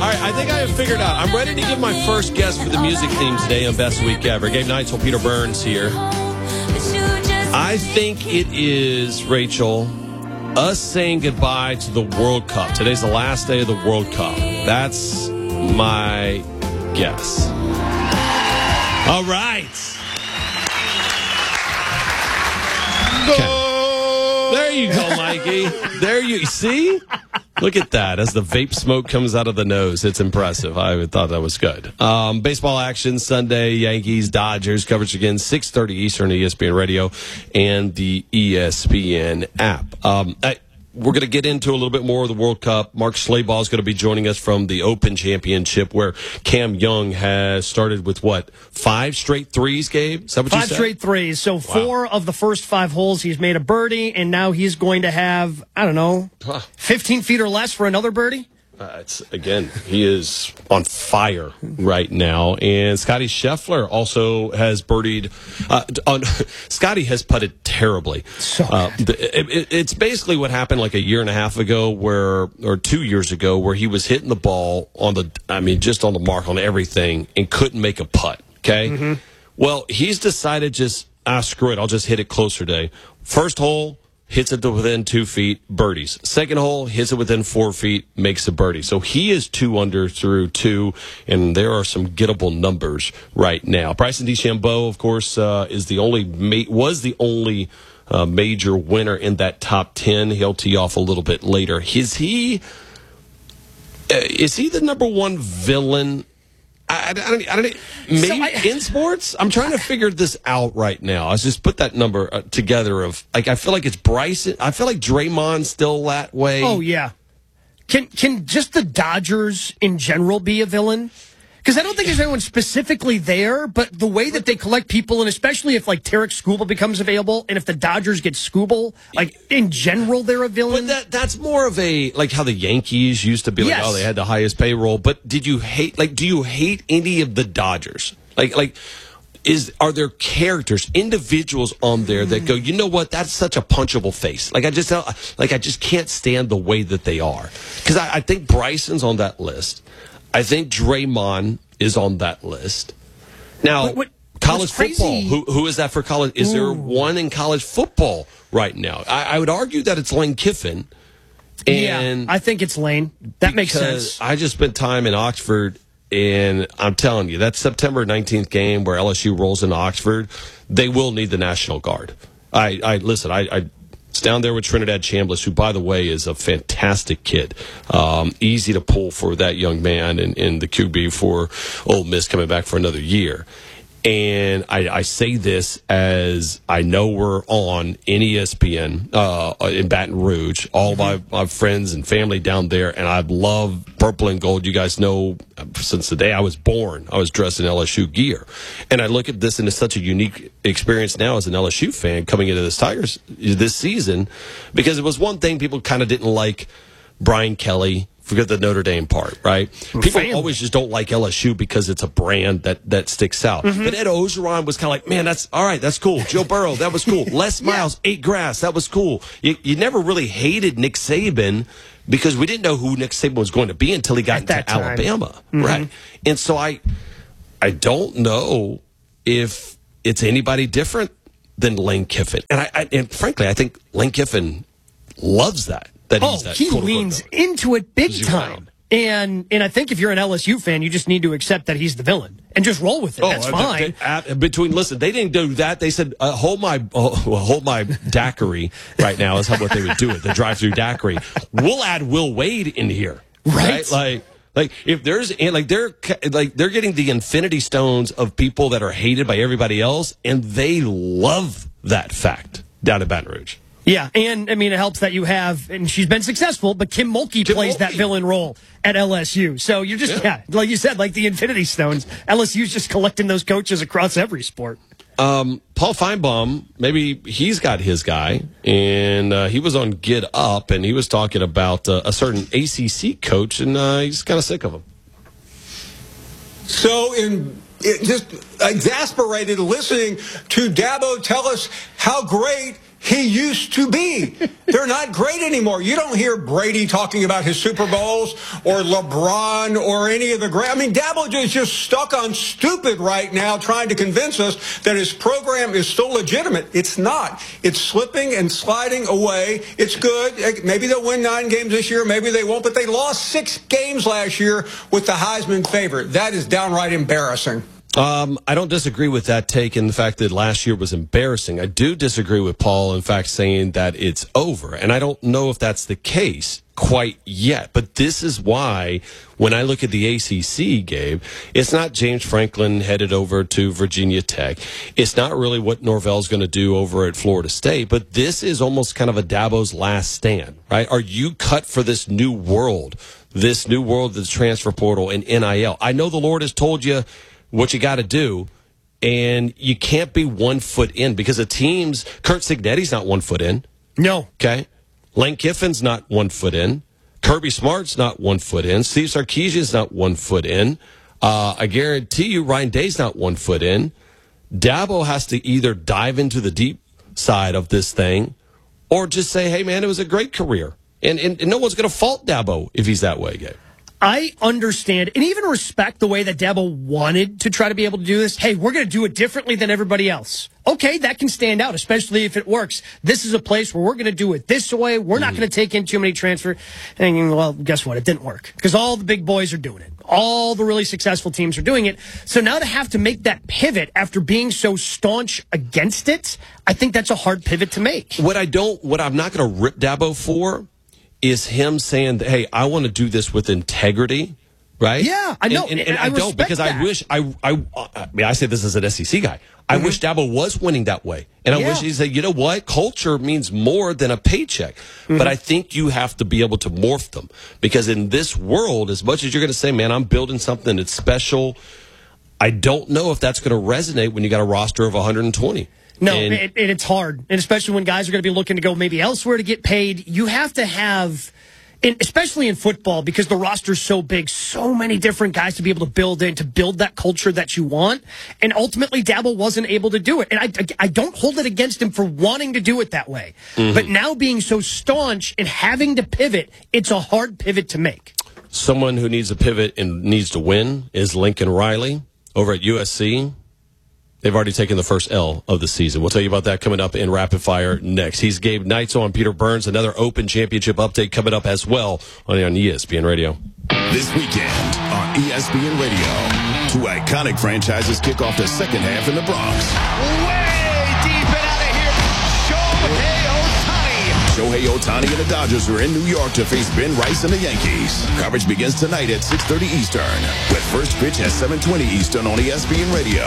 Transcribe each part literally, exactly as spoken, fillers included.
right, I think I have figured out. I'm ready to give my first guess for the music theme today on Best Week Ever. Gabe Neitzel, Peter Burns here. I think it is, Rachel, us saying goodbye to the World Cup. Today's the last day of the World Cup. That's my guess. All right. Okay. There you go, Mikey. There you see? Look at that. As the vape smoke comes out of the nose, it's impressive. I thought that was good. Um, baseball action Sunday, Yankees, Dodgers, coverage again, six thirty Eastern, E S P N Radio, and the E S P N app. Um, I, We're going to get into a little bit more of the World Cup. Mark Schlabach is going to be joining us from the Open Championship, where Cam Young has started with, what, five straight threes, Gabe? Is that what five you said? straight threes. So wow. Four of the first five holes he's made a birdie, and now he's going to have, I don't know, huh. fifteen feet or less for another birdie? Uh, it's, again, he is on fire right now. And Scotty Scheffler also has birdied. Uh, on, Scotty has putted terribly. So uh, the, it, it's basically what happened like a year and a half ago, where or two years ago, where he was hitting the ball on the, I mean, just on the mark on everything and couldn't make a putt. Okay. Mm-hmm. Well, he's decided just, ah, screw it. I'll just hit it closer day. First hole. Hits it to within two feet, birdies. Second hole, hits it within four feet, makes a birdie. So he is two under through two, and there are some gettable numbers right now. Bryson DeChambeau, of course, uh, is the only ma- was the only uh, major winner in that top ten. He'll tee off a little bit later. Is he uh, is he the number one villain? I, I don't, I don't, maybe so I, in sports, I'm trying to figure this out right now. I just put that number uh, together of, like, I feel like it's Bryson. I feel like Draymond's still that way. Oh, yeah. Can can just the Dodgers in general be a villain? Because I don't think there's anyone specifically there, but the way that they collect people, and especially if, like, Tarek Skubal becomes available, and if the Dodgers get Skubal, like, in general, they're a villain. But that that's more of a, like, how the Yankees used to be, like, yes. oh, they had the highest payroll. But did you hate, like, do you hate any of the Dodgers? Like, like, is are there characters, individuals on there that go, you know what, that's such a punchable face. Like, I just, like, I just can't stand the way that they are. Because I, I think Bryson's on that list. I think Draymond is on that list. Now, what, what, college football, who who is that for college? Is Ooh. there one in college football right now? I, I would argue that it's Lane Kiffin. And yeah, I think it's Lane. That makes sense. I just spent time in Oxford, and I'm telling you, that September nineteenth game where L S U rolls into Oxford, they will need the National Guard. I, I listen, I... I It's down there with Trinidad Chambliss, who, by the way, is a fantastic kid. Um, easy to pull for that young man and, and the Q B for Ole Miss coming back for another year. And I, I say this as I know we're on N E S P N uh, in Baton Rouge, all mm-hmm. my, my friends and family down there, and I love purple and gold. You guys know since the day I was born, I was dressed in L S U gear. And I look at this, and it's such a unique experience now as an L S U fan coming into this Tigers this season, because it was one thing people kind of didn't like Brian Kelly. Forget the Notre Dame part, right? People Fan. always just don't like L S U because it's a brand that, that sticks out. Mm-hmm. But Ed Ogeron was kind of like, man, that's all right, that's cool. Joe Burrow, that was cool. Les Miles, yeah. ate grass, that was cool. You, you never really hated Nick Saban because we didn't know who Nick Saban was going to be until he got At into that time. Alabama, mm-hmm. right? And so I, I don't know if it's anybody different than Lane Kiffin. And I, I and frankly, I think Lane Kiffin loves that. That oh, that he leans into it big time. And and I think if you're an L S U fan, you just need to accept that he's the villain and just roll with it. Oh, That's uh, fine. They, uh, between listen, they didn't do that. They said, uh, "Hold my, uh, well, hold my daiquiri." Right now is how what they would do it. The drive-through daiquiri. We'll add Will Wade in here, right? right? Like, like if there's and like they're like they're getting the infinity stones of people that are hated by everybody else, and they love that fact down in Baton Rouge. Yeah, and, I mean, it helps that you have, and she's been successful, but Kim Mulkey Kim plays Mulkey. that villain role at L S U. So you're just, yeah. yeah, like you said, like the Infinity Stones, L S U's just collecting those coaches across every sport. Um, Paul Feinbaum, maybe he's got his guy, and uh, he was on Get Up, and he was talking about uh, a certain A C C coach, and uh, he's kind of sick of him. So in... It just exasperated listening to Dabo tell us how great he used to be. They're not great anymore. You don't hear Brady talking about his Super Bowls or LeBron or any of the great. I mean, Dabo is just stuck on stupid right now, trying to convince us that his program is still legitimate. It's not. It's slipping and sliding away. It's good. Maybe they'll win nine games this year. Maybe they won't. But they lost six games last year with the Heisman favorite. That is downright embarrassing. Um, I don't disagree with that take in the fact that last year was embarrassing. I do disagree with Paul, in fact, saying that it's over. And I don't know if that's the case quite yet. But this is why, when I look at the A C C, Gabe, it's not James Franklin headed over to Virginia Tech. It's not really what Norvell's going to do over at Florida State. But this is almost kind of a Dabo's last stand, right? Are you cut for this new world, this new world that's transfer portal and N I L? I know the Lord has told you what you got to do, and you can't be one foot in because the teams, Kurt Cignetti's not one foot in. No. Okay. Lane Kiffin's not one foot in. Kirby Smart's not one foot in. Steve Sarkisian's not one foot in. Uh, I guarantee you Ryan Day's not one foot in. Dabo has to either dive into the deep side of this thing or just say, hey, man, it was a great career. And, and, and no one's going to fault Dabo if he's that way, Gabe. I understand and even respect the way that Dabo wanted to try to be able to do this. Hey, we're going to do it differently than everybody else. Okay, that can stand out, especially if it works. This is a place where we're going to do it this way. We're not going to take in too many transfer. And, well, guess what? It didn't work because all the big boys are doing it. All the really successful teams are doing it. So now to have to make that pivot after being so staunch against it, I think that's a hard pivot to make. What I don't, what I'm not going to rip Dabo for is him saying that, hey, I want to do this with integrity, right? Yeah, I know. And, and, and I, I don't because that. I wish, I, I, I mean, I say this as an S E C guy. I mm-hmm. wish Dabo was winning that way. And I yeah. wish he said, you know what? Culture means more than a paycheck. Mm-hmm. But I think you have to be able to morph them. Because in this world, as much as you're going to say, man, I'm building something that's special, I don't know if that's going to resonate when you got a roster of one hundred twenty. No, and it, it, it's hard. And especially when guys are going to be looking to go maybe elsewhere to get paid, you have to have, and especially in football, because the roster's so big, so many different guys to be able to build in, to build that culture that you want. And ultimately, Dabo wasn't able to do it. And I, I don't hold it against him for wanting to do it that way. Mm-hmm. But now being so staunch and having to pivot, it's a hard pivot to make. Someone who needs a pivot and needs to win is Lincoln Riley over at U S C. They've already taken the first L of the season. We'll tell you about that coming up in Rapid Fire next. He's Gabe Neitzel on Peter Burns. Another Open Championship update coming up as well on, on E S P N Radio. This weekend on E S P N Radio, two iconic franchises kick off the second half in the Bronx. Way deep and out of here, Shohei Ohtani. Shohei Ohtani and the Dodgers are in New York to face Ben Rice and the Yankees. Coverage begins tonight at six thirty Eastern, with first pitch at seven twenty Eastern on E S P N Radio.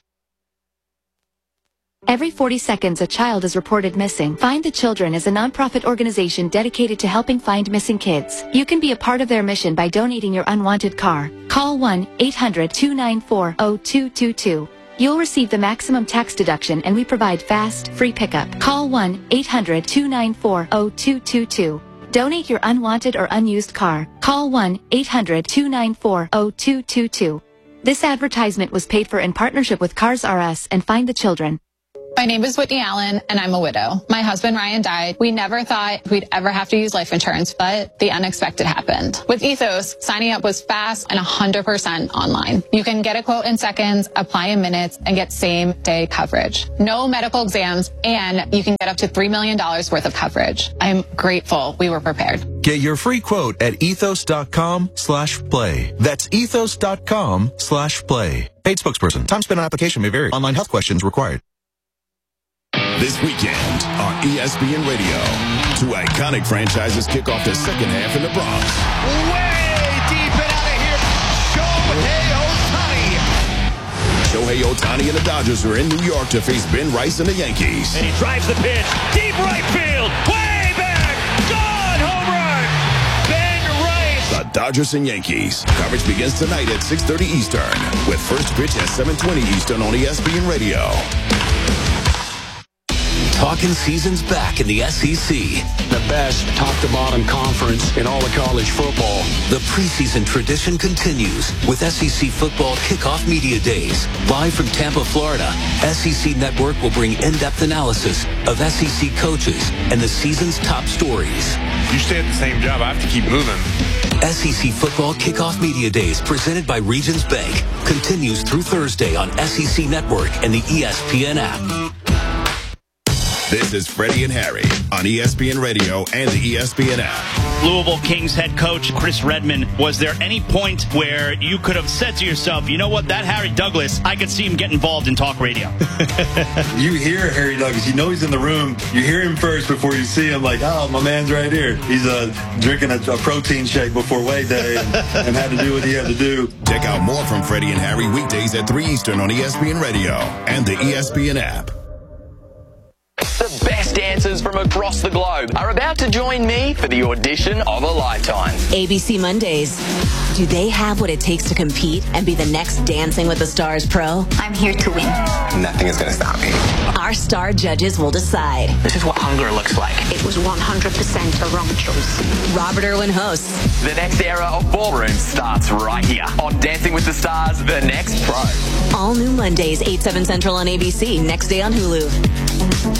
Every forty seconds, a child is reported missing. Find the Children is a nonprofit organization dedicated to helping find missing kids. You can be a part of their mission by donating your unwanted car. Call one eight hundred two nine four zero two two two. You'll receive the maximum tax deduction, and we provide fast, free pickup. Call one eight hundred two nine four zero two two two. Donate your unwanted or unused car. Call one eight hundred two nine four zero two two two. This advertisement was paid for in partnership with Cars R Us and Find the Children. My name is Whitney Allen, and I'm a widow. My husband, Ryan, died. We never thought we'd ever have to use life insurance, but the unexpected happened. With Ethos, signing up was fast and one hundred percent online. You can get a quote in seconds, apply in minutes, and get same-day coverage. No medical exams, and you can get up to three million dollars worth of coverage. I'm grateful we were prepared. Get your free quote at ethos.com slash play. That's ethos.com slash play. Paid spokesperson. Time spent on application may vary. Online health questions required. This weekend on E S P N Radio, two iconic franchises kick off the second half in the Bronx. Way deep and out of here, Shohei Ohtani. Shohei Ohtani and the Dodgers are in New York to face Ben Rice and the Yankees. And he drives the pitch, deep right field, way back, gone, home run, Ben Rice. The Dodgers and Yankees. Coverage begins tonight at six thirty Eastern, with first pitch at seven twenty Eastern on E S P N Radio. talking season's back in the S E C. The best top-to-bottom conference in all of college football. The preseason tradition continues with S E C Football Kickoff Media Days. Live from Tampa, Florida, S E C Network will bring in-depth analysis of S E C coaches and the season's top stories. You stay at the same job, I have to keep moving. S E C Football Kickoff Media Days, presented by Regions Bank, continues through Thursday on S E C Network and the E S P N app. This is Freddie and Harry on E S P N Radio and the E S P N app. Louisville Kings head coach Chris Redman, was there any point where you could have said to yourself, you know what, that Harry Douglas, I could see him get involved in talk radio? You hear Harry Douglas, you know he's in the room. You hear him first before you see him, like, oh, my man's right here. He's uh, drinking a, a protein shake before weigh day and, and had to do what he had to do. Check out more from Freddie and Harry weekdays at three Eastern on E S P N Radio and the E S P N app. The best dancers from across the globe are about to join me for the audition of a lifetime. A B C Mondays. Do they have what it takes to compete and be the next Dancing with the Stars pro? I'm here to win. Nothing is going to stop me. Our star judges will decide. This is what hunger looks like. It was one hundred percent a wrong choice. Robert Irwin hosts. The next era of ballroom starts right here on Dancing with the Stars, The Next Pro. All new Mondays, eight, seven Central on A B C. Next day on Hulu.